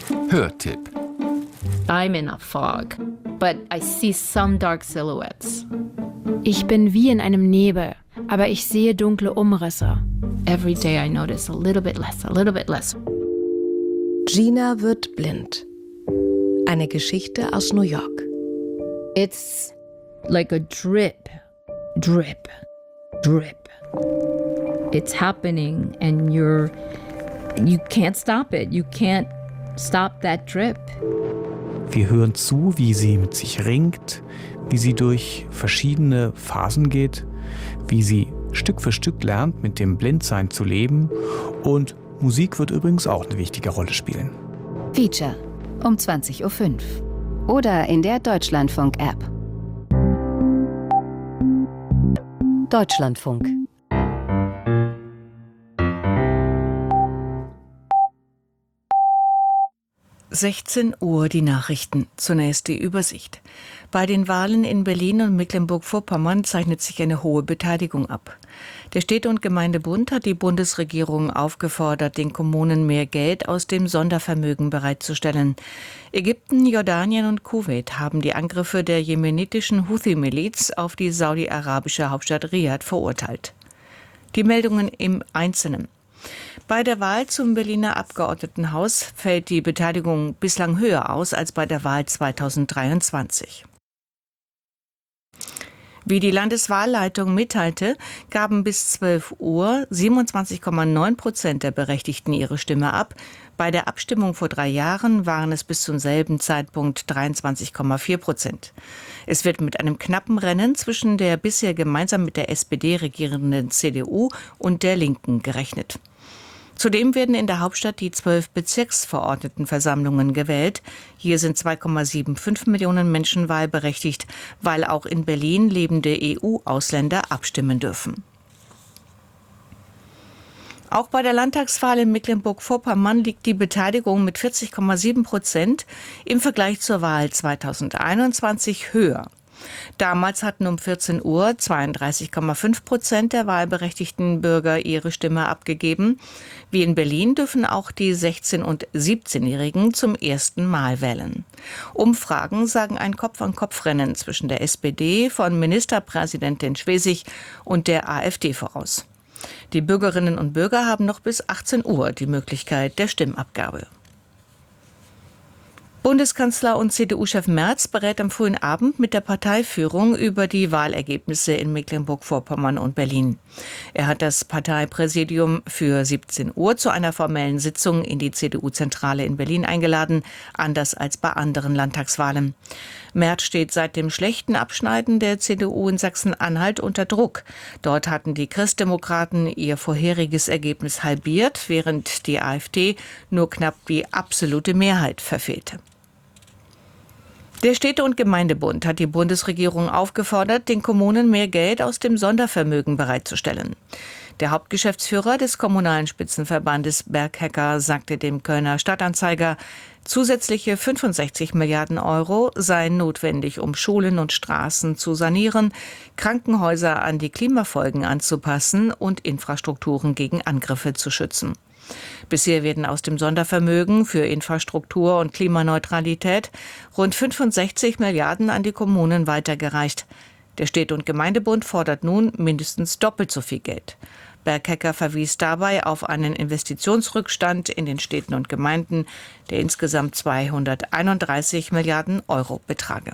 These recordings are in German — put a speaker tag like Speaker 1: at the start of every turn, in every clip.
Speaker 1: Hörtipp.
Speaker 2: I'm in a fog, but I see some dark silhouettes.
Speaker 3: Ich bin wie in einem Nebel, aber ich sehe dunkle Umrisse.
Speaker 2: Every day I notice a little bit less, a little bit less.
Speaker 4: Gina wird blind. Eine Geschichte aus New York.
Speaker 2: It's like a drip, drip, drip. It's happening and you can't stop it. You can't stop that drip.
Speaker 5: Wir hören zu, wie sie mit sich ringt, wie sie durch verschiedene Phasen geht, wie sie Stück für Stück lernt, mit dem Blindsein zu leben. Und Musik wird übrigens auch eine wichtige Rolle spielen.
Speaker 6: Feature um 20:05 Uhr oder in der Deutschlandfunk-App. Deutschlandfunk.
Speaker 7: Uhr die Nachrichten. Zunächst die Übersicht. Bei den Wahlen in Berlin und Mecklenburg-Vorpommern zeichnet sich eine hohe Beteiligung ab. Der Städte- und Gemeindebund hat die Bundesregierung aufgefordert, den Kommunen mehr Geld aus dem Sondervermögen bereitzustellen. Ägypten, Jordanien und Kuwait haben die Angriffe der jemenitischen Houthi-Miliz auf die saudi-arabische Hauptstadt Riad verurteilt. Die Meldungen im Einzelnen. Bei der Wahl zum Berliner Abgeordnetenhaus fällt die Beteiligung bislang höher aus als bei der Wahl 2023. Wie die Landeswahlleitung mitteilte, gaben bis 12 Uhr 27,9% der Berechtigten ihre Stimme ab. Bei der Abstimmung vor 3 Jahren waren es bis zum selben Zeitpunkt 23,4%. Es wird mit einem knappen Rennen zwischen der bisher gemeinsam mit der SPD regierenden CDU und der Linken gerechnet. Zudem werden in der Hauptstadt die 12 Bezirksverordnetenversammlungen gewählt. Hier sind 2,75 Millionen Menschen wahlberechtigt, weil auch in Berlin lebende EU-Ausländer abstimmen dürfen. Auch bei der Landtagswahl in Mecklenburg-Vorpommern liegt die Beteiligung mit 40,7% im Vergleich zur Wahl 2021 höher. Damals hatten um 14 Uhr 32,5% der wahlberechtigten Bürger ihre Stimme abgegeben. Wie in Berlin dürfen auch die 16- und 17-Jährigen zum ersten Mal wählen. Umfragen sagen ein Kopf-an-Kopf-Rennen zwischen der SPD von Ministerpräsidentin Schwesig und der AfD voraus. Die Bürgerinnen und Bürger haben noch bis 18 Uhr die Möglichkeit der Stimmabgabe. Bundeskanzler und CDU-Chef Merz berät am frühen Abend mit der Parteiführung über die Wahlergebnisse in Mecklenburg-Vorpommern und Berlin. Er hat das Parteipräsidium für 17 Uhr zu einer formellen Sitzung in die CDU-Zentrale in Berlin eingeladen, anders als bei anderen Landtagswahlen. Merz steht seit dem schlechten Abschneiden der CDU in Sachsen-Anhalt unter Druck. Dort hatten die Christdemokraten ihr vorheriges Ergebnis halbiert, während die AfD nur knapp die absolute Mehrheit verfehlte. Der Städte- und Gemeindebund hat die Bundesregierung aufgefordert, den Kommunen mehr Geld aus dem Sondervermögen bereitzustellen. Der Hauptgeschäftsführer des Kommunalen Spitzenverbandes Berghecker sagte dem Kölner Stadtanzeiger, zusätzliche 65 Milliarden Euro seien notwendig, um Schulen und Straßen zu sanieren, Krankenhäuser an die Klimafolgen anzupassen und Infrastrukturen gegen Angriffe zu schützen. Bisher werden aus dem Sondervermögen für Infrastruktur und Klimaneutralität rund 65 Milliarden an die Kommunen weitergereicht. Der Städte- und Gemeindebund fordert nun mindestens doppelt so viel Geld. Berghecker verwies dabei auf einen Investitionsrückstand in den Städten und Gemeinden, der insgesamt 231 Milliarden Euro betrage.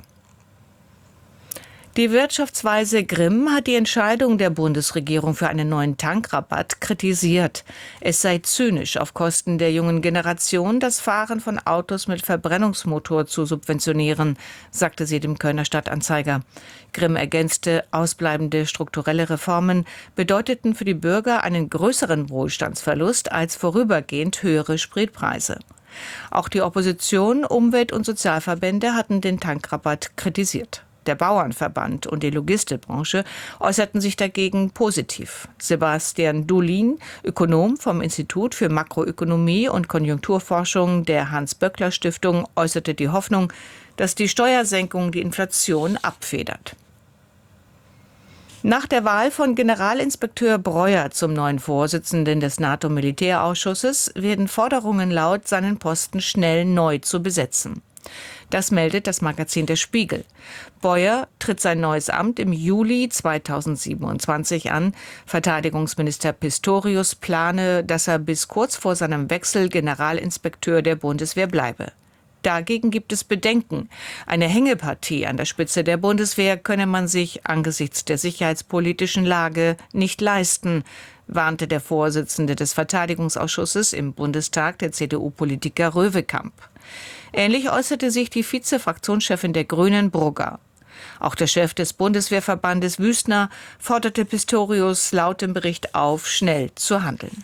Speaker 7: Die Wirtschaftsweise Grimm hat die Entscheidung der Bundesregierung für einen neuen Tankrabatt kritisiert. Es sei zynisch, auf Kosten der jungen Generation das Fahren von Autos mit Verbrennungsmotor zu subventionieren, sagte sie dem Kölner Stadtanzeiger. Grimm ergänzte, ausbleibende strukturelle Reformen bedeuteten für die Bürger einen größeren Wohlstandsverlust als vorübergehend höhere Spritpreise. Auch die Opposition, Umwelt- und Sozialverbände hatten den Tankrabatt kritisiert. Der Bauernverband und die Logistikbranche äußerten sich dagegen positiv. Sebastian Dulin, Ökonom vom Institut für Makroökonomie und Konjunkturforschung der Hans-Böckler-Stiftung, äußerte die Hoffnung, dass die Steuersenkung die Inflation abfedert. Nach der Wahl von Generalinspekteur Breuer zum neuen Vorsitzenden des NATO-Militärausschusses werden Forderungen laut, seinen Posten schnell neu zu besetzen. Das meldet das Magazin Der Spiegel. Breuer tritt sein neues Amt im Juli 2027 an. Verteidigungsminister Pistorius plane, dass er bis kurz vor seinem Wechsel Generalinspekteur der Bundeswehr bleibe. Dagegen gibt es Bedenken. Eine Hängepartie an der Spitze der Bundeswehr könne man sich angesichts der sicherheitspolitischen Lage nicht leisten, warnte der Vorsitzende des Verteidigungsausschusses im Bundestag, der CDU-Politiker Röwekamp. Ähnlich äußerte sich die Vize-Fraktionschefin der Grünen, Brugger. Auch der Chef des Bundeswehrverbandes Wüstner forderte Pistorius laut dem Bericht auf, schnell zu handeln.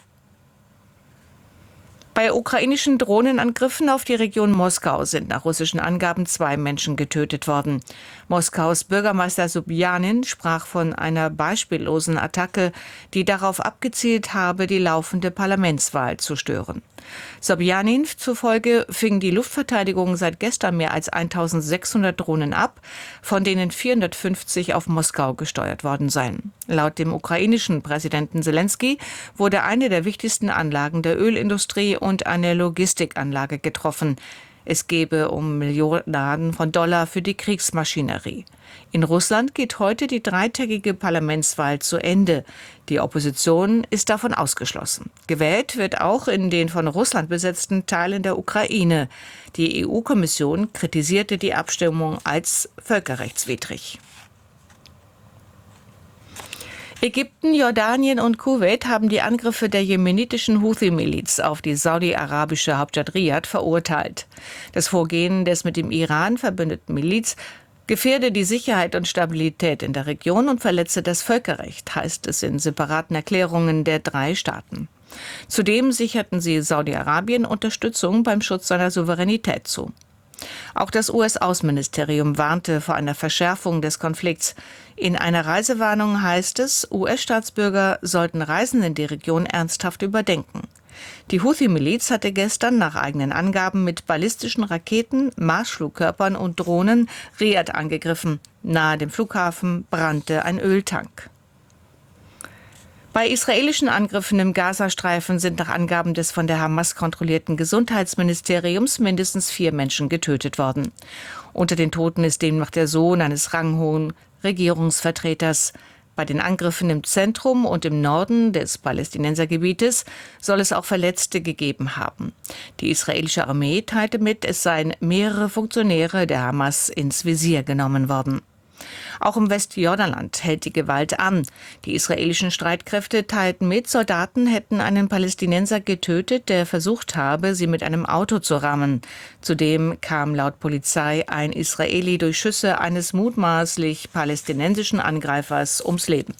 Speaker 7: Bei ukrainischen Drohnenangriffen auf die Region Moskau sind nach russischen Angaben 2 Menschen getötet worden. Moskaus Bürgermeister Sobjanin sprach von einer beispiellosen Attacke, die darauf abgezielt habe, die laufende Parlamentswahl zu stören. Sobjanin zufolge fing die Luftverteidigung seit gestern mehr als 1600 Drohnen ab, von denen 450 auf Moskau gesteuert worden seien. Laut dem ukrainischen Präsidenten Selenskyj wurde eine der wichtigsten Anlagen der Ölindustrie und eine Logistikanlage getroffen. Es gebe um Milliarden von Dollar für die Kriegsmaschinerie. In Russland geht heute die 3-tägige Parlamentswahl zu Ende. Die Opposition ist davon ausgeschlossen. Gewählt wird auch in den von Russland besetzten Teilen der Ukraine. Die EU-Kommission kritisierte die Abstimmung als völkerrechtswidrig. Ägypten, Jordanien und Kuwait haben die Angriffe der jemenitischen Houthi-Miliz auf die saudi-arabische Hauptstadt Riad verurteilt. Das Vorgehen des mit dem Iran verbündeten Miliz gefährde die Sicherheit und Stabilität in der Region und verletze das Völkerrecht, heißt es in separaten Erklärungen der 3 Staaten. Zudem sicherten sie Saudi-Arabien Unterstützung beim Schutz seiner Souveränität zu. Auch das US-Außenministerium warnte vor einer Verschärfung des Konflikts. In einer Reisewarnung heißt es, US-Staatsbürger sollten Reisen in die Region ernsthaft überdenken. Die Houthi-Miliz hatte gestern nach eigenen Angaben mit ballistischen Raketen, Marschflugkörpern und Drohnen Riad angegriffen. Nahe dem Flughafen brannte ein Öltank. Bei israelischen Angriffen im Gazastreifen sind nach Angaben des von der Hamas kontrollierten Gesundheitsministeriums mindestens 4 Menschen getötet worden. Unter den Toten ist demnach der Sohn eines ranghohen Regierungsvertreters. Bei den Angriffen im Zentrum und im Norden des Palästinensergebietes soll es auch Verletzte gegeben haben. Die israelische Armee teilte mit, es seien mehrere Funktionäre der Hamas ins Visier genommen worden. Auch im Westjordanland hält die Gewalt an. Die israelischen Streitkräfte teilten mit, Soldaten hätten einen Palästinenser getötet, der versucht habe, sie mit einem Auto zu rammen. Zudem kam laut Polizei ein Israeli durch Schüsse eines mutmaßlich palästinensischen Angreifers ums Leben.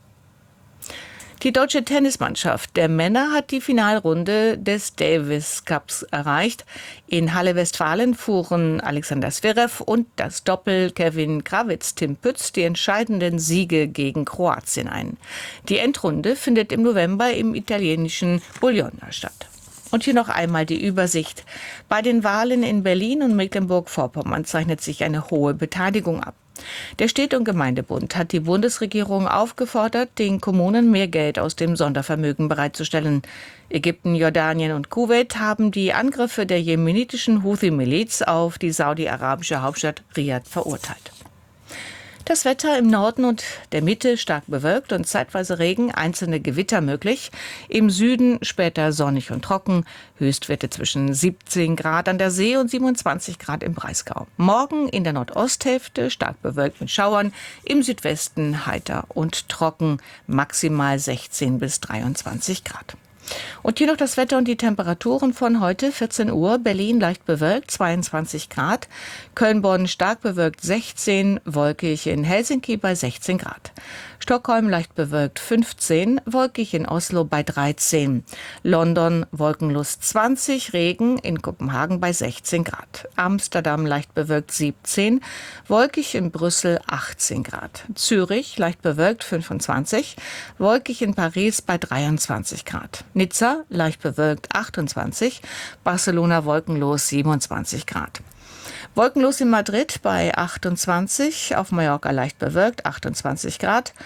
Speaker 7: Die deutsche Tennismannschaft der Männer hat die Finalrunde des Davis Cups erreicht. In Halle-Westfalen fuhren Alexander Zverev und das Doppel Kevin Krawitz-Tim Pütz die entscheidenden Siege gegen Kroatien ein. Die Endrunde findet im November im italienischen Bologna statt. Und hier noch einmal die Übersicht. Bei den Wahlen in Berlin und Mecklenburg-Vorpommern zeichnet sich eine hohe Beteiligung ab. Der Städte- und Gemeindebund hat die Bundesregierung aufgefordert, den Kommunen mehr Geld aus dem Sondervermögen bereitzustellen. Ägypten, Jordanien und Kuwait haben die Angriffe der jemenitischen Houthi-Miliz auf die saudi-arabische Hauptstadt Riad verurteilt. Das Wetter im Norden und der Mitte stark bewölkt und zeitweise Regen, einzelne Gewitter möglich. Im Süden später sonnig und trocken. Höchstwerte zwischen 17 Grad an der See und 27 Grad im Breisgau. Morgen in der Nordosthälfte stark bewölkt mit Schauern. Im Südwesten heiter und trocken, maximal 16 bis 23 Grad. Und hier noch das Wetter und die Temperaturen von heute, 14 Uhr, Berlin leicht bewölkt, 22 Grad, Köln-Bonn stark bewölkt, 16, wolkig in Helsinki bei 16 Grad, Stockholm leicht bewölkt, 15, wolkig in Oslo bei 13, London wolkenlos 20, Regen in Kopenhagen bei 16 Grad, Amsterdam leicht bewölkt, 17, wolkig in Brüssel 18 Grad, Zürich leicht bewölkt, 25, wolkig in Paris bei 23 Grad. Nizza leicht bewölkt 28, Barcelona wolkenlos 27 Grad. Wolkenlos in Madrid bei 28, auf Mallorca leicht bewölkt 28 Grad,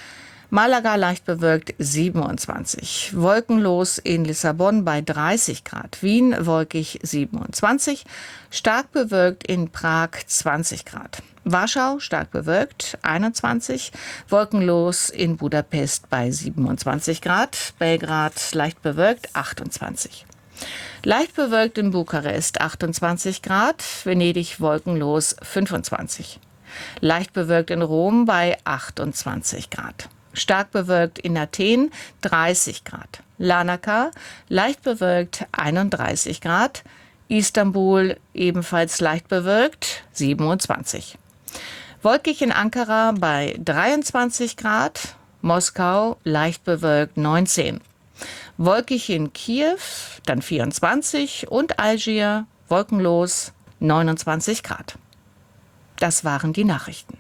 Speaker 7: Malaga leicht bewölkt 27, wolkenlos in Lissabon bei 30 Grad, Wien wolkig 27, stark bewölkt in Prag 20 Grad, Warschau stark bewölkt 21, wolkenlos in Budapest bei 27 Grad, Belgrad leicht bewölkt 28. Leicht bewölkt in Bukarest 28 Grad, Venedig wolkenlos 25. Leicht bewölkt in Rom bei 28 Grad. Stark bewölkt in Athen 30 Grad. Larnaca leicht bewölkt 31 Grad. Istanbul ebenfalls leicht bewölkt 27. Wolkig in Ankara bei 23 Grad. Moskau leicht bewölkt 19. Wolkig in Kiew dann 24 und Algier wolkenlos 29 Grad. Das waren die Nachrichten.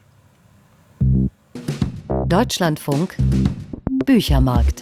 Speaker 6: Deutschlandfunk Büchermarkt.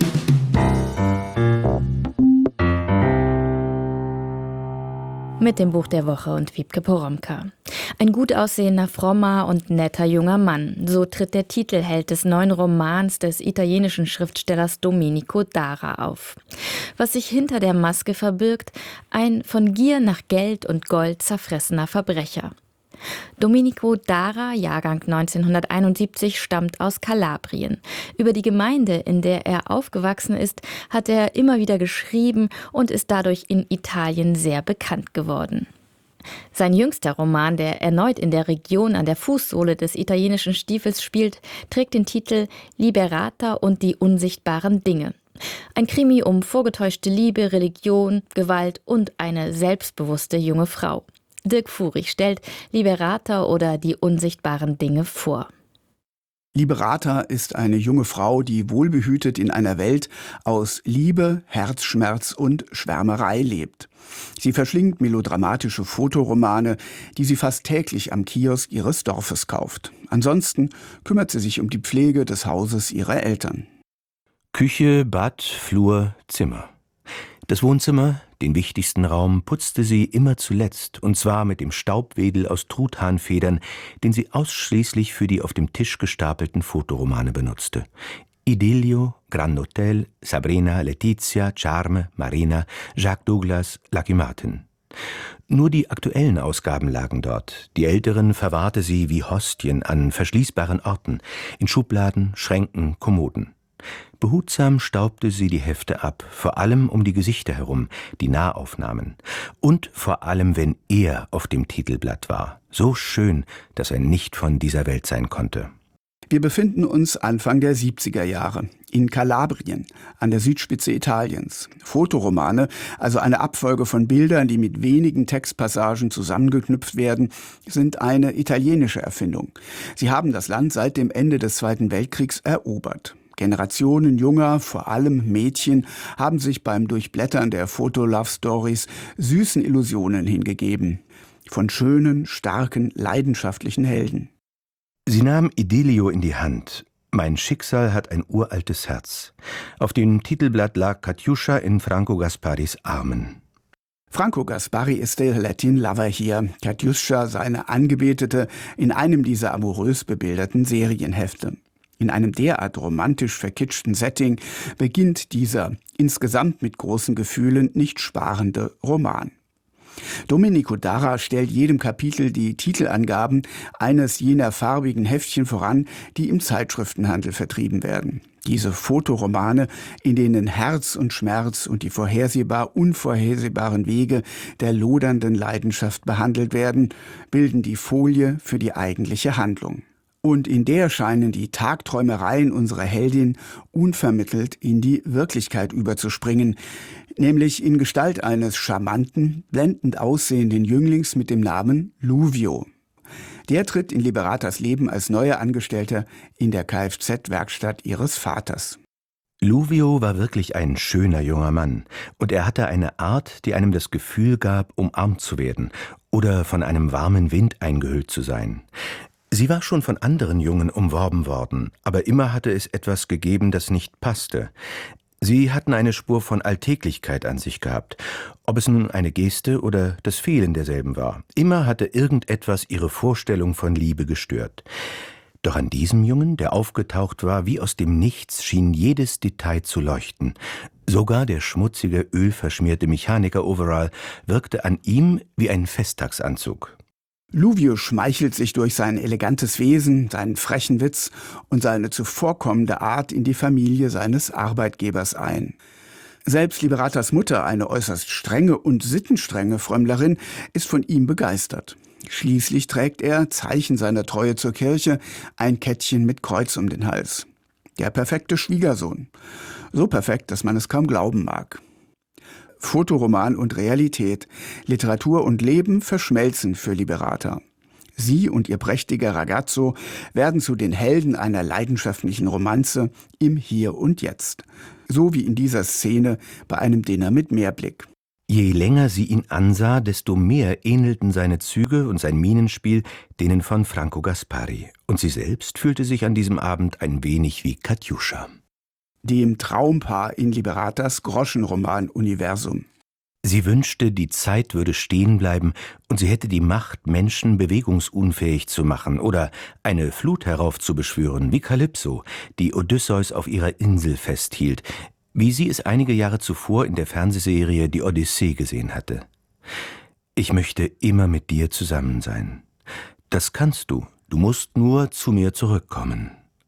Speaker 3: Mit dem Buch der Woche und Wiebke Poromka. Ein gut aussehender, frommer und netter junger Mann. So tritt der Titelheld des neuen Romans des italienischen Schriftstellers Domenico Dara auf. Was sich hinter der Maske verbirgt, ein von Gier nach Geld und Gold zerfressener Verbrecher. Domenico Dara, Jahrgang 1971, stammt aus Kalabrien. Über die Gemeinde, in der er aufgewachsen ist, hat er immer wieder geschrieben und ist dadurch in Italien sehr bekannt geworden. Sein jüngster Roman, der erneut in der Region an der Fußsohle des italienischen Stiefels spielt, trägt den Titel Liberata und die unsichtbaren Dinge. Ein Krimi um vorgetäuschte Liebe, Religion, Gewalt und eine selbstbewusste junge Frau. Dirk Furich stellt Liberata oder die unsichtbaren Dinge vor.
Speaker 1: Liberata ist eine junge Frau, die wohlbehütet in einer Welt aus Liebe, Herzschmerz und Schwärmerei lebt. Sie verschlingt melodramatische Fotoromane, die sie fast täglich am Kiosk ihres Dorfes kauft. Ansonsten kümmert sie sich um die Pflege des Hauses ihrer Eltern.
Speaker 8: Küche, Bad, Flur, Zimmer. Das Wohnzimmer, den wichtigsten Raum, putzte sie immer zuletzt, und zwar mit dem Staubwedel aus Truthahnfedern, den sie ausschließlich für die auf dem Tisch gestapelten Fotoromane benutzte. Idillio, Grand Hotel, Sabrina, Letizia, Charme, Marina, Jacques Douglas, Lucky Martin. Nur die aktuellen Ausgaben lagen dort. Die älteren verwahrte sie wie Hostien an verschließbaren Orten, in Schubladen, Schränken, Kommoden. Behutsam staubte sie die Hefte ab, vor allem um die Gesichter herum, die Nahaufnahmen. Und vor allem, wenn er auf dem Titelblatt war. So schön, dass er nicht von dieser Welt sein konnte.
Speaker 1: Wir befinden uns Anfang der 70er Jahre in Kalabrien, an der Südspitze Italiens. Fotoromane, also eine Abfolge von Bildern, die mit wenigen Textpassagen zusammengeknüpft werden, sind eine italienische Erfindung. Sie haben das Land seit dem Ende des Zweiten Weltkriegs erobert. Generationen junger, vor allem Mädchen, haben sich beim Durchblättern der Foto-Love-Stories süßen Illusionen hingegeben. Von schönen, starken, leidenschaftlichen Helden.
Speaker 8: Sie nahm Idillio in die Hand. Mein Schicksal hat ein uraltes Herz. Auf dem Titelblatt lag Katjuscha in Franco Gasparis Armen.
Speaker 1: Franco Gaspari ist der Latin Lover hier, Katjuscha seine Angebetete, in einem dieser amorös bebilderten Serienhefte. In einem derart romantisch verkitschten Setting beginnt dieser insgesamt mit großen Gefühlen nicht sparende Roman. Domenico Dara stellt jedem Kapitel die Titelangaben eines jener farbigen Heftchen voran, die im Zeitschriftenhandel vertrieben werden. Diese Fotoromane, in denen Herz und Schmerz und die vorhersehbar unvorhersehbaren Wege der lodernden Leidenschaft behandelt werden, bilden die Folie für die eigentliche Handlung. Und in der scheinen die Tagträumereien unserer Heldin unvermittelt in die Wirklichkeit überzuspringen, nämlich in Gestalt eines charmanten, blendend aussehenden Jünglings mit dem Namen Luvio. Der tritt in Liberatas Leben als neuer Angestellter in der Kfz-Werkstatt ihres Vaters.
Speaker 8: Luvio war wirklich ein schöner junger Mann, und er hatte eine Art, die einem das Gefühl gab, umarmt zu werden oder von einem warmen Wind eingehüllt zu sein. Sie war schon von anderen Jungen umworben worden, aber immer hatte es etwas gegeben, das nicht passte. Sie hatten eine Spur von Alltäglichkeit an sich gehabt, ob es nun eine Geste oder das Fehlen derselben war. Immer hatte irgendetwas ihre Vorstellung von Liebe gestört. Doch an diesem Jungen, der aufgetaucht war wie aus dem Nichts, schien jedes Detail zu leuchten. Sogar der schmutzige, ölverschmierte Mechaniker-Overall wirkte an ihm wie ein Festtagsanzug.
Speaker 1: Luvio schmeichelt sich durch sein elegantes Wesen, seinen frechen Witz und seine zuvorkommende Art in die Familie seines Arbeitgebers ein. Selbst Liberatas Mutter, eine äußerst strenge und sittenstrenge Frömmlerin, ist von ihm begeistert. Schließlich trägt er, Zeichen seiner Treue zur Kirche, ein Kettchen mit Kreuz um den Hals. Der perfekte Schwiegersohn. So perfekt, dass man es kaum glauben mag. Fotoroman und Realität, Literatur und Leben verschmelzen für Liberata. Sie und ihr prächtiger Ragazzo werden zu den Helden einer leidenschaftlichen Romanze im Hier und Jetzt. So wie in dieser Szene bei einem Dinner mit Meerblick.
Speaker 8: Je länger sie ihn ansah, desto mehr ähnelten seine Züge und sein Mienenspiel denen von Franco Gaspari. Und sie selbst fühlte sich an diesem Abend ein wenig wie Katjuscha.
Speaker 1: Dem Traumpaar in Liberatas Groschenroman-Universum.
Speaker 8: Sie wünschte, die Zeit würde stehen bleiben und sie hätte die Macht, Menschen bewegungsunfähig zu machen oder eine Flut heraufzubeschwören, wie Kalypso, die Odysseus auf ihrer Insel festhielt, wie sie es einige Jahre zuvor in der Fernsehserie Die Odyssee gesehen hatte. Ich möchte immer mit dir zusammen sein. Das kannst du, du musst nur zu mir zurückkommen.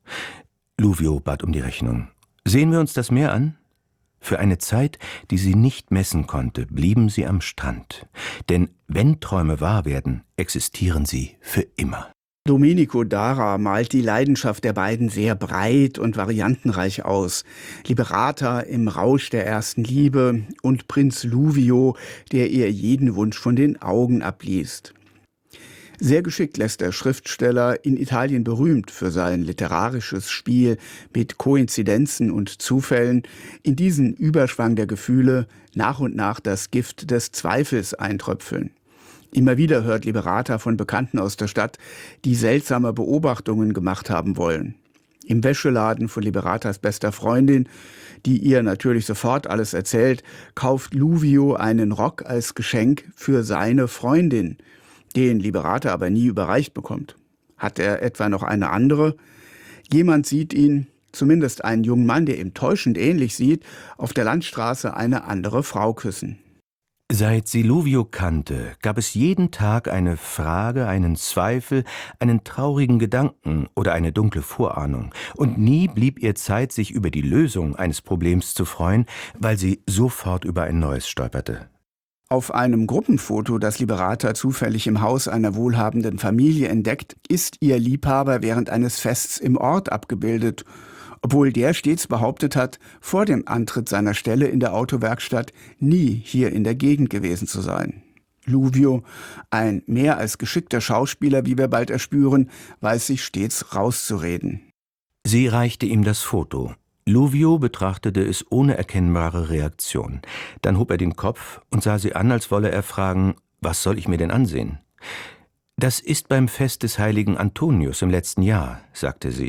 Speaker 8: Luvio bat um die Rechnung. Sehen wir uns das Meer an? Für eine Zeit, die sie nicht messen konnte, blieben sie am Strand. Denn wenn Träume wahr werden, existieren sie für immer.
Speaker 1: Domenico Dara malt die Leidenschaft der beiden sehr breit und variantenreich aus. Liberata im Rausch der ersten Liebe und Prinz Luvio, der ihr jeden Wunsch von den Augen abliest. Sehr geschickt lässt der Schriftsteller, in Italien berühmt für sein literarisches Spiel mit Koinzidenzen und Zufällen, in diesen Überschwang der Gefühle nach und nach das Gift des Zweifels eintröpfeln. Immer wieder hört Liberata von Bekannten aus der Stadt, die seltsame Beobachtungen gemacht haben wollen. Im Wäscheladen von Liberatas bester Freundin, die ihr natürlich sofort alles erzählt, kauft Luvio einen Rock als Geschenk für seine Freundin, den Liberata aber nie überreicht bekommt. Hat er etwa noch eine andere? Jemand sieht ihn, zumindest einen jungen Mann, der ihm täuschend ähnlich sieht, auf der Landstraße eine andere Frau küssen.
Speaker 8: Seit sie Luvio kannte, gab es jeden Tag eine Frage, einen Zweifel, einen traurigen Gedanken oder eine dunkle Vorahnung. Und nie blieb ihr Zeit, sich über die Lösung eines Problems zu freuen, weil sie sofort über ein neues stolperte.
Speaker 1: Auf einem Gruppenfoto, das Liberata zufällig im Haus einer wohlhabenden Familie entdeckt, ist ihr Liebhaber während eines Fests im Ort abgebildet, obwohl der stets behauptet hat, vor dem Antritt seiner Stelle in der Autowerkstatt nie hier in der Gegend gewesen zu sein. Luvio, ein mehr als geschickter Schauspieler, wie wir bald erspüren, weiß sich stets rauszureden.
Speaker 8: Sie reichte ihm das Foto. Luvio betrachtete es ohne erkennbare Reaktion. Dann hob er den Kopf und sah sie an, als wolle er fragen, was soll ich mir denn ansehen? Das ist beim Fest des heiligen Antonius im letzten Jahr, sagte sie.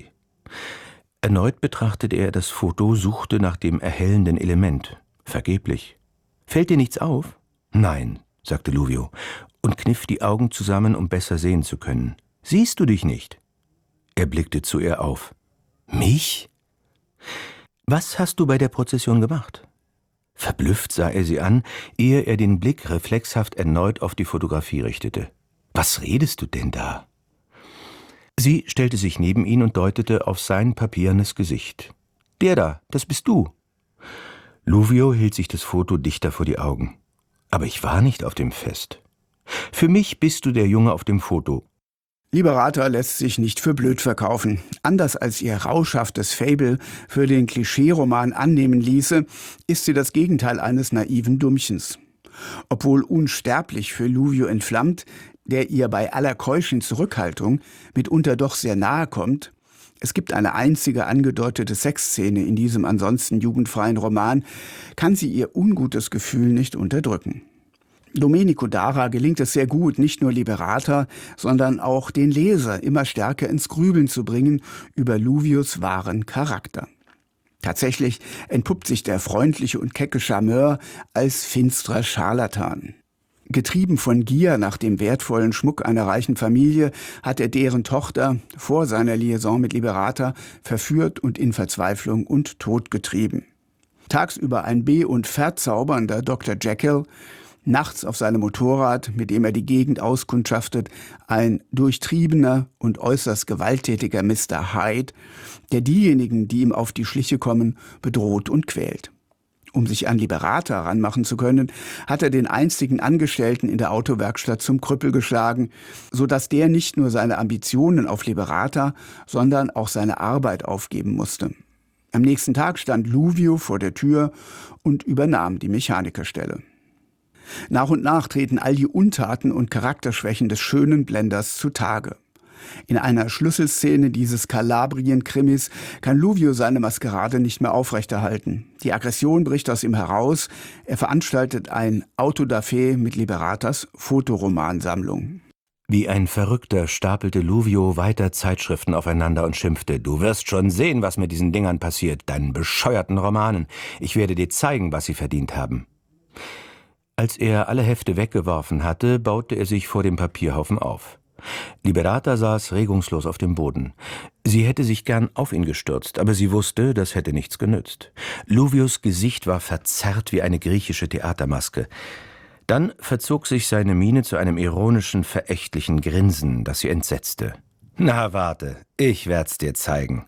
Speaker 8: Erneut betrachtete er das Foto, suchte nach dem erhellenden Element. Vergeblich. Fällt dir nichts auf? Nein, sagte Luvio und kniff die Augen zusammen, um besser sehen zu können. Siehst du dich nicht? Er blickte zu ihr auf. Mich? Was hast du bei der Prozession gemacht? Verblüfft sah er sie an, ehe er den Blick reflexhaft erneut auf die Fotografie richtete. Was redest du denn da? Sie stellte sich neben ihn und deutete auf sein papiernes Gesicht. Der da, das bist du. Luvio hielt sich das Foto dichter vor die Augen. Aber ich war nicht auf dem Fest. Für mich bist du der Junge auf dem Foto.
Speaker 1: Liberata lässt sich nicht für blöd verkaufen. Anders als ihr rauschhaftes Faible für den Klischeeroman annehmen ließe, ist sie das Gegenteil eines naiven Dummchens. Obwohl unsterblich für Luvio entflammt, der ihr bei aller keuschen Zurückhaltung mitunter doch sehr nahe kommt, es gibt eine einzige angedeutete Sexszene in diesem ansonsten jugendfreien Roman, kann sie ihr ungutes Gefühl nicht unterdrücken. Domenico Dara gelingt es sehr gut, nicht nur Liberata, sondern auch den Leser immer stärker ins Grübeln zu bringen über Luvios wahren Charakter. Tatsächlich entpuppt sich der freundliche und kecke Charmeur als finsterer Scharlatan. Getrieben von Gier nach dem wertvollen Schmuck einer reichen Familie hat er deren Tochter vor seiner Liaison mit Liberata verführt und in Verzweiflung und Tod getrieben. Tagsüber ein be- und verzaubernder Dr. Jekyll, nachts auf seinem Motorrad, mit dem er die Gegend auskundschaftet, ein durchtriebener und äußerst gewalttätiger Mr. Hyde, der diejenigen, die ihm auf die Schliche kommen, bedroht und quält. Um sich an Liberata ranmachen zu können, hat er den einzigen Angestellten in der Autowerkstatt zum Krüppel geschlagen, sodass der nicht nur seine Ambitionen auf Liberata, sondern auch seine Arbeit aufgeben musste. Am nächsten Tag stand Luvio vor der Tür und übernahm die Mechanikerstelle. Nach und nach treten all die Untaten und Charakterschwächen des schönen Blenders zutage. In einer Schlüsselszene dieses Kalabrien-Krimis kann Luvio seine Maskerade nicht mehr aufrechterhalten. Die Aggression bricht aus ihm heraus. Er veranstaltet ein Autodafé mit Liberatas Fotoromansammlung.
Speaker 8: Wie ein Verrückter stapelte Luvio weiter Zeitschriften aufeinander und schimpfte: »Du wirst schon sehen, was mit diesen Dingern passiert, deinen bescheuerten Romanen. Ich werde dir zeigen, was sie verdient haben.« Als er alle Hefte weggeworfen hatte, baute er sich vor dem Papierhaufen auf. Liberata saß regungslos auf dem Boden. Sie hätte sich gern auf ihn gestürzt, aber sie wusste, das hätte nichts genützt. Luvios Gesicht war verzerrt wie eine griechische Theatermaske. Dann verzog sich seine Miene zu einem ironischen, verächtlichen Grinsen, das sie entsetzte. »Na, warte, ich werd's dir zeigen.«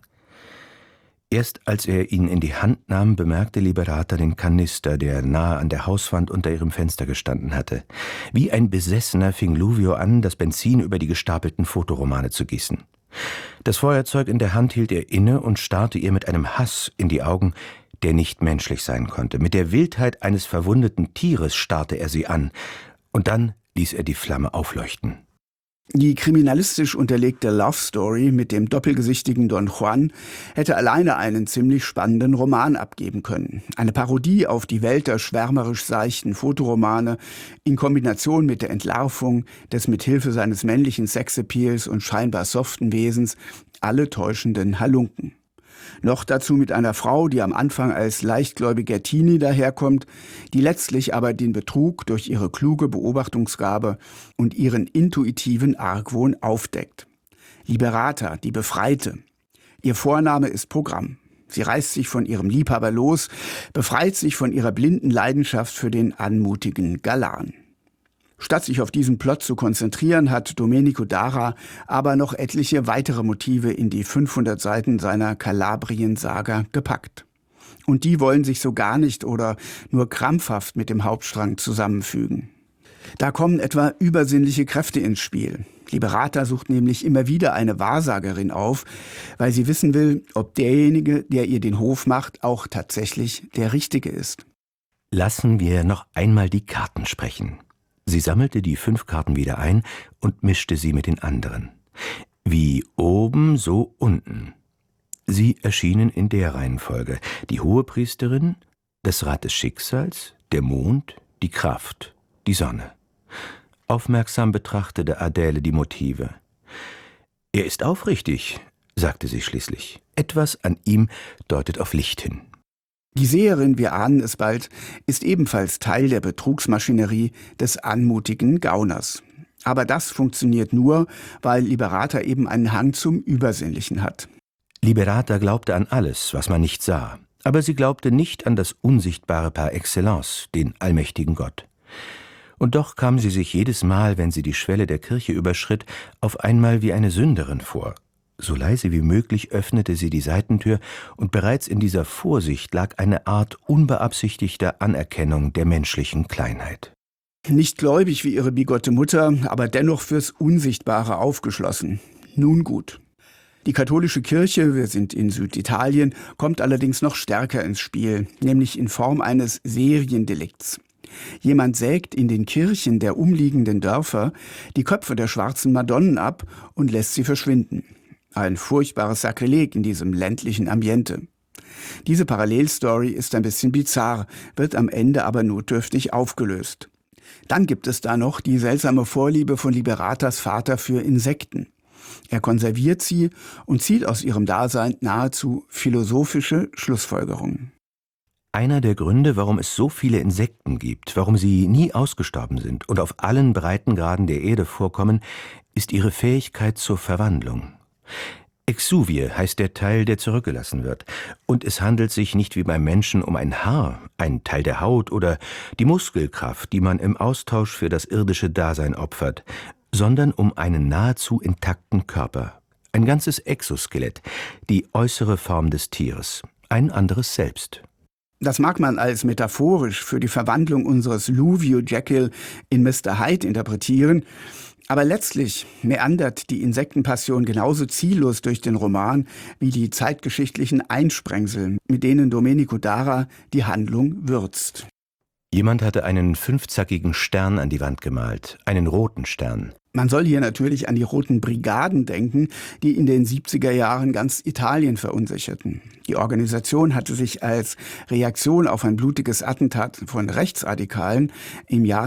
Speaker 8: Erst als er ihn in die Hand nahm, bemerkte Liberata den Kanister, der nahe an der Hauswand unter ihrem Fenster gestanden hatte. Wie ein Besessener fing Luvio an, das Benzin über die gestapelten Fotoromane zu gießen. Das Feuerzeug in der Hand hielt er inne und starrte ihr mit einem Hass in die Augen, der nicht menschlich sein konnte. Mit der Wildheit eines verwundeten Tieres starrte er sie an, und dann ließ er die Flamme aufleuchten.
Speaker 1: Die kriminalistisch unterlegte Love Story mit dem doppelgesichtigen Don Juan hätte alleine einen ziemlich spannenden Roman abgeben können. Eine Parodie auf die Welt der schwärmerisch seichten Fotoromane in Kombination mit der Entlarvung des mithilfe seines männlichen Sexappeals und scheinbar soften Wesens alle täuschenden Halunken. Noch dazu mit einer Frau, die am Anfang als leichtgläubiger Teenie daherkommt, die letztlich aber den Betrug durch ihre kluge Beobachtungsgabe und ihren intuitiven Argwohn aufdeckt. Liberata, die Befreite. Ihr Vorname ist Programm. Sie reißt sich von ihrem Liebhaber los, befreit sich von ihrer blinden Leidenschaft für den anmutigen Galan. Statt sich auf diesen Plot zu konzentrieren, hat Domenico Dara aber noch etliche weitere Motive in die 500 Seiten seiner Kalabrien-Saga gepackt. Und die wollen sich so gar nicht oder nur krampfhaft mit dem Hauptstrang zusammenfügen. Da kommen etwa übersinnliche Kräfte ins Spiel. Liberata sucht nämlich immer wieder eine Wahrsagerin auf, weil sie wissen will, ob derjenige, der ihr den Hof macht, auch tatsächlich der Richtige ist.
Speaker 8: Lassen wir noch einmal die Karten sprechen. Sie sammelte die 5 Karten wieder ein und mischte sie mit den anderen. Wie oben, so unten. Sie erschienen in der Reihenfolge: die Hohepriesterin, das Rad des Schicksals, der Mond, die Kraft, die Sonne. Aufmerksam betrachtete Adele die Motive. »Er ist aufrichtig«, sagte sie schließlich. »Etwas an ihm deutet auf Licht hin.«
Speaker 1: Die Seherin, wir ahnen es bald, ist ebenfalls Teil der Betrugsmaschinerie des anmutigen Gauners. Aber das funktioniert nur, weil Liberata eben einen Hang zum Übersinnlichen hat.
Speaker 8: Liberata glaubte an alles, was man nicht sah. Aber sie glaubte nicht an das Unsichtbare par excellence, den allmächtigen Gott. Und doch kam sie sich jedes Mal, wenn sie die Schwelle der Kirche überschritt, auf einmal wie eine Sünderin vor. So leise wie möglich öffnete sie die Seitentür, und bereits in dieser Vorsicht lag eine Art unbeabsichtigter Anerkennung der menschlichen Kleinheit.
Speaker 1: Nicht gläubig wie ihre bigotte Mutter, aber dennoch fürs Unsichtbare aufgeschlossen. Nun gut. Die katholische Kirche, wir sind in Süditalien, kommt allerdings noch stärker ins Spiel, nämlich in Form eines Seriendelikts. Jemand sägt in den Kirchen der umliegenden Dörfer die Köpfe der schwarzen Madonnen ab und lässt sie verschwinden. Ein furchtbares Sakrileg in diesem ländlichen Ambiente. Diese Parallelstory ist ein bisschen bizarr, wird am Ende aber notdürftig aufgelöst. Dann gibt es da noch die seltsame Vorliebe von Liberatas Vater für Insekten. Er konserviert sie und zieht aus ihrem Dasein nahezu philosophische Schlussfolgerungen.
Speaker 8: Einer der Gründe, warum es so viele Insekten gibt, warum sie nie ausgestorben sind und auf allen Breitengraden der Erde vorkommen, ist ihre Fähigkeit zur Verwandlung. Exuvie heißt der Teil, der zurückgelassen wird. Und es handelt sich nicht wie beim Menschen um ein Haar, ein Teil der Haut oder die Muskelkraft, die man im Austausch für das irdische Dasein opfert, sondern um einen nahezu intakten Körper. Ein ganzes Exoskelett, die äußere Form des Tieres, ein anderes Selbst.
Speaker 1: Das mag man als metaphorisch für die Verwandlung unseres Luvio Jekyll in Mr. Hyde interpretieren, aber letztlich meandert die Insektenpassion genauso ziellos durch den Roman wie die zeitgeschichtlichen Einsprengsel, mit denen Domenico Dara die Handlung würzt.
Speaker 8: Jemand hatte einen 5-zackigen Stern an die Wand gemalt, einen roten Stern.
Speaker 1: Man soll hier natürlich an die Roten Brigaden denken, die in den 70er Jahren ganz Italien verunsicherten. Die Organisation hatte sich als Reaktion auf ein blutiges Attentat von Rechtsradikalen im Jahr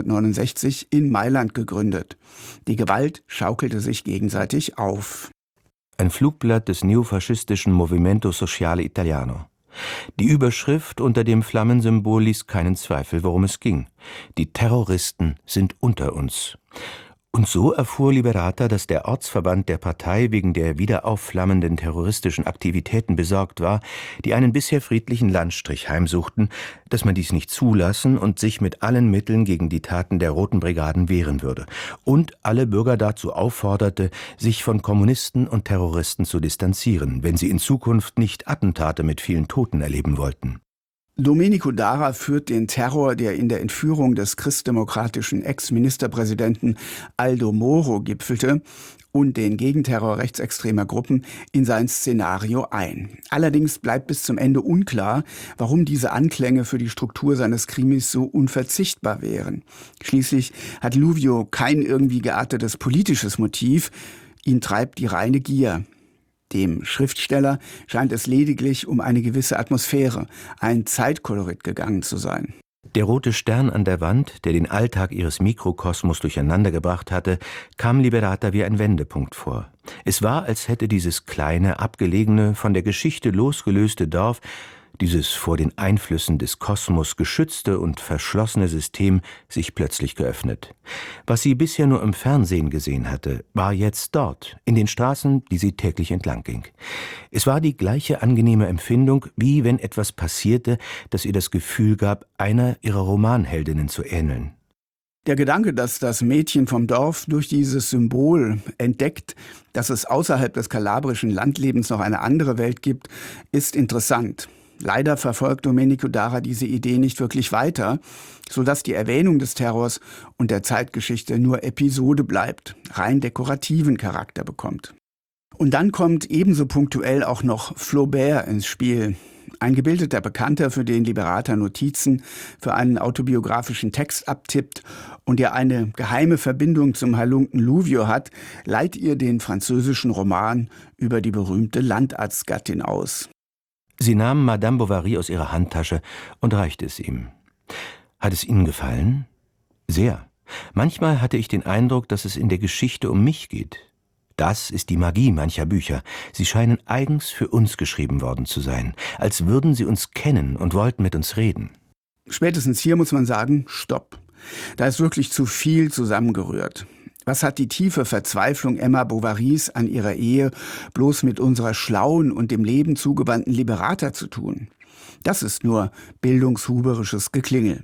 Speaker 1: 1969 in Mailand gegründet. Die Gewalt schaukelte sich gegenseitig auf.
Speaker 8: Ein Flugblatt des neofaschistischen Movimento Sociale Italiano. Die Überschrift unter dem Flammensymbol ließ keinen Zweifel, worum es ging. Die Terroristen sind unter uns. Und so erfuhr Liberata, dass der Ortsverband der Partei wegen der wieder aufflammenden terroristischen Aktivitäten besorgt war, die einen bisher friedlichen Landstrich heimsuchten, dass man dies nicht zulassen und sich mit allen Mitteln gegen die Taten der Roten Brigaden wehren würde und alle Bürger dazu aufforderte, sich von Kommunisten und Terroristen zu distanzieren, wenn sie in Zukunft nicht Attentate mit vielen Toten erleben wollten.
Speaker 1: Domenico Dara führt den Terror, der in der Entführung des christdemokratischen Ex-Ministerpräsidenten Aldo Moro gipfelte, und den Gegenterror rechtsextremer Gruppen in sein Szenario ein. Allerdings bleibt bis zum Ende unklar, warum diese Anklänge für die Struktur seines Krimis so unverzichtbar wären. Schließlich hat Luvio kein irgendwie geartetes politisches Motiv, ihn treibt die reine Gier. Dem Schriftsteller scheint es lediglich um eine gewisse Atmosphäre, ein Zeitkolorit gegangen zu sein.
Speaker 8: Der rote Stern an der Wand, der den Alltag ihres Mikrokosmos durcheinandergebracht hatte, kam Liberata wie ein Wendepunkt vor. Es war, als hätte dieses kleine, abgelegene, von der Geschichte losgelöste Dorf, dieses vor den Einflüssen des Kosmos geschützte und verschlossene System sich plötzlich geöffnet. Was sie bisher nur im Fernsehen gesehen hatte, war jetzt dort, in den Straßen, die sie täglich entlang ging. Es war die gleiche angenehme Empfindung, wie wenn etwas passierte, das ihr das Gefühl gab, einer ihrer Romanheldinnen zu ähneln.
Speaker 1: Der Gedanke, dass das Mädchen vom Dorf durch dieses Symbol entdeckt, dass es außerhalb des kalabrischen Landlebens noch eine andere Welt gibt, ist interessant. Leider verfolgt Domenico Dara diese Idee nicht wirklich weiter, sodass die Erwähnung des Terrors und der Zeitgeschichte nur Episode bleibt, rein dekorativen Charakter bekommt. Und dann kommt ebenso punktuell auch noch Flaubert ins Spiel. Ein gebildeter Bekannter, für den Liberata Notizen für einen autobiografischen Text abtippt und der eine geheime Verbindung zum Halunken Luvio hat, leiht ihr den französischen Roman über die berühmte Landarztgattin aus.
Speaker 8: Sie nahm Madame Bovary aus ihrer Handtasche und reichte es ihm. Hat es Ihnen gefallen? Sehr. Manchmal hatte ich den Eindruck, dass es in der Geschichte um mich geht. Das ist die Magie mancher Bücher. Sie scheinen eigens für uns geschrieben worden zu sein, als würden sie uns kennen und wollten mit uns reden.
Speaker 1: Spätestens hier muss man sagen, stopp. Da ist wirklich zu viel zusammengerührt. Was hat die tiefe Verzweiflung Emma Bovarys an ihrer Ehe bloß mit unserer schlauen und dem Leben zugewandten Liberata zu tun? Das ist nur bildungshuberisches Geklingel.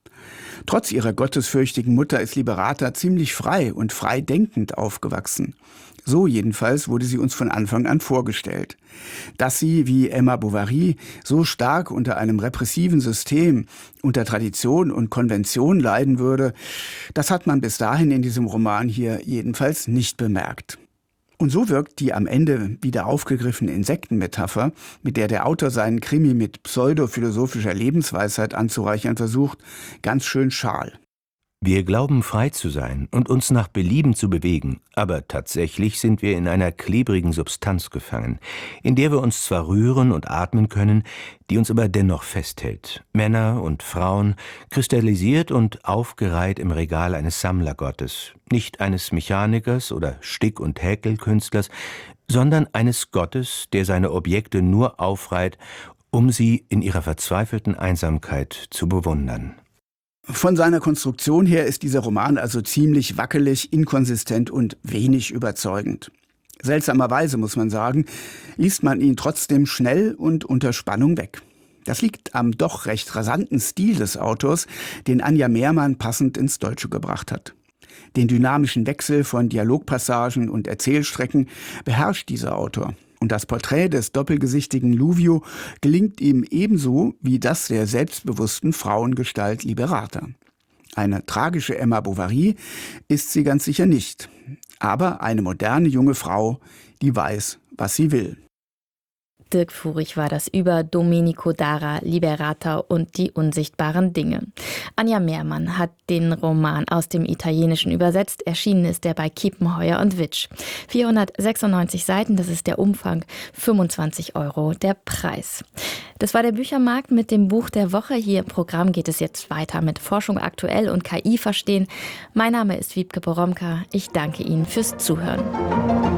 Speaker 1: Trotz ihrer gottesfürchtigen Mutter ist Liberata ziemlich frei und frei denkend aufgewachsen. So jedenfalls wurde sie uns von Anfang an vorgestellt. Dass sie, wie Emma Bovary, so stark unter einem repressiven System, unter Tradition und Konvention leiden würde, das hat man bis dahin in diesem Roman hier jedenfalls nicht bemerkt. Und so wirkt die am Ende wieder aufgegriffene Insektenmetapher, mit der der Autor seinen Krimi mit pseudophilosophischer Lebensweisheit anzureichern versucht, ganz schön schal.
Speaker 8: Wir glauben, frei zu sein und uns nach Belieben zu bewegen, aber tatsächlich sind wir in einer klebrigen Substanz gefangen, in der wir uns zwar rühren und atmen können, die uns aber dennoch festhält. Männer und Frauen, kristallisiert und aufgereiht im Regal eines Sammlergottes, nicht eines Mechanikers oder Stick- und Häkelkünstlers, sondern eines Gottes, der seine Objekte nur aufreiht, um sie in ihrer verzweifelten Einsamkeit zu bewundern.
Speaker 1: Von seiner Konstruktion her ist dieser Roman also ziemlich wackelig, inkonsistent und wenig überzeugend. Seltsamerweise, muss man sagen, liest man ihn trotzdem schnell und unter Spannung weg. Das liegt am doch recht rasanten Stil des Autors, den Anja Mehrmann passend ins Deutsche gebracht hat. Den dynamischen Wechsel von Dialogpassagen und Erzählstrecken beherrscht dieser Autor. Und das Porträt des doppelgesichtigen Luvio gelingt ihm ebenso wie das der selbstbewussten Frauengestalt Liberata. Eine tragische Emma Bovary ist sie ganz sicher nicht, aber eine moderne junge Frau, die weiß, was sie will.
Speaker 3: Dirk Furich war das über Domenico Dara, Liberata und die unsichtbaren Dinge. Anja Mehrmann hat den Roman aus dem Italienischen übersetzt. Erschienen ist er bei Kiepenheuer und Witsch. 496 Seiten, das ist der Umfang, 25 € der Preis. Das war der Büchermarkt mit dem Buch der Woche. Hier im Programm geht es jetzt weiter mit Forschung aktuell und KI verstehen. Mein Name ist Wiebke Poromka. Ich danke Ihnen fürs Zuhören.